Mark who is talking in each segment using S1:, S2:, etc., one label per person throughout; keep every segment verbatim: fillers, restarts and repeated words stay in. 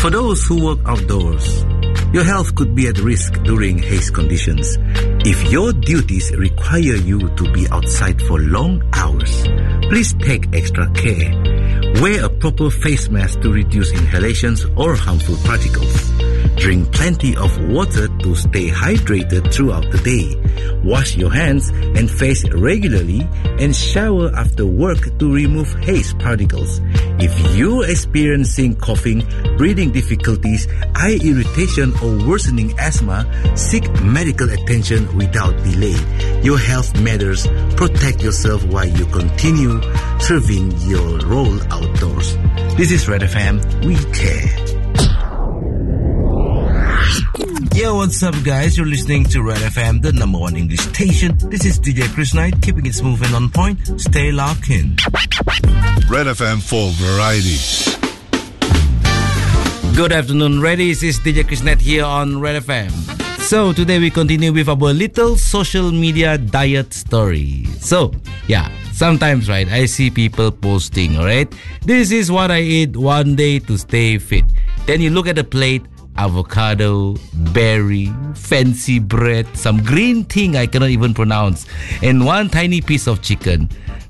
S1: For those who work outdoors, your health could be at risk during haze conditions. If your duties require you to be outside for long hours, please take extra care. Wear a proper face mask to reduce inhalations or harmful particles. Drink plenty of water to stay hydrated throughout the day. Wash your hands and face regularly and shower after work to remove haze particles. If you're experiencing coughing, breathing difficulties, eye irritation or worsening asthma, seek medical attention without delay. Your health matters. Protect yourself while you continue serving your role outdoors. This is Red F M. We care. Yo, what's up, guys? You're listening to Red F M, the number one English station. This is D J Chris Knight, keeping it smooth and on point. Stay locked in.
S2: Red F M for variety.
S3: Good afternoon, Reddies. It's D J Chris Knight here on Red F M. So, today we continue with our little social media diet story. So, yeah, sometimes, right, I see people posting, alright? This is what I eat one day to stay fit. Then you look at the plate, avocado, berry, fancy bread, some green thing I cannot even pronounce, and one tiny piece of chicken.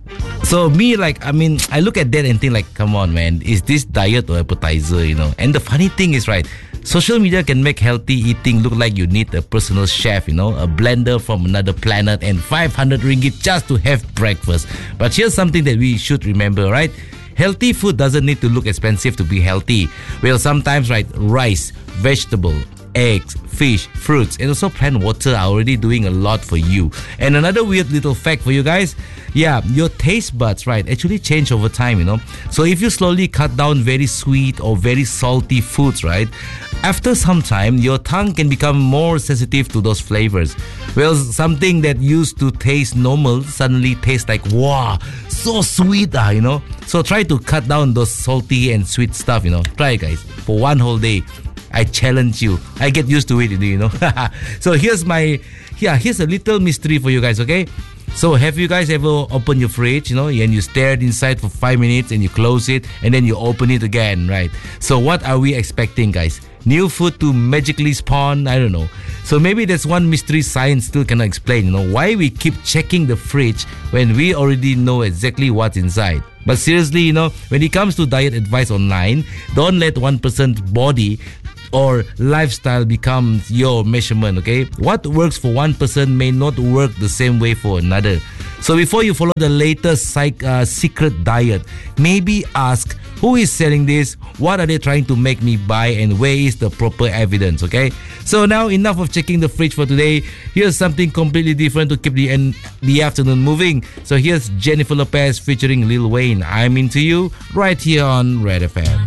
S3: So me, like, I mean, I look at that and think like, come on, man, is this diet or appetizer, you know? And the funny thing is, right, social media can make healthy eating look like you need a personal chef, you know, a blender from another planet and five hundred ringgit just to have breakfast. But here's something that we should remember, right? Healthy food doesn't need to look expensive to be healthy. Well, sometimes, right, rice, vegetable, eggs, fish, fruits, and also plant water are already doing a lot for you. And another weird little fact for you guys, yeah, your taste buds, right, actually change over time, you know. So if you slowly cut down very sweet or very salty foods, right, after some time, your tongue can become more sensitive to those flavors. Well, something that used to taste normal suddenly tastes like, wow, so sweet, ah, you know. So try to cut down those salty and sweet stuff, you know. Try it, guys, for one whole day. I challenge you. I get used to it, you know. So here's my, yeah, here's a little mystery for you guys, okay? So have you guys ever opened your fridge, you know, and you stared inside for five minutes and you close it and then you open it again, right? So what are we expecting, guys? New food to magically spawn? I don't know. So maybe that's one mystery science still cannot explain, you know, why we keep checking the fridge when we already know exactly what's inside. But seriously, you know, when it comes to diet advice online, don't let one person's body or lifestyle becomes your measurement, okay? What works for one person may not work the same way for another. So before you follow the latest psych, uh, secret diet, maybe ask who is selling this, what are they trying to make me buy, and where is the proper evidence, okay? So now enough of checking the fridge for today. Here's something completely different to keep the, en- the afternoon moving. So here's Jennifer Lopez featuring Lil Wayne. I'm Into You, right here on Red F M.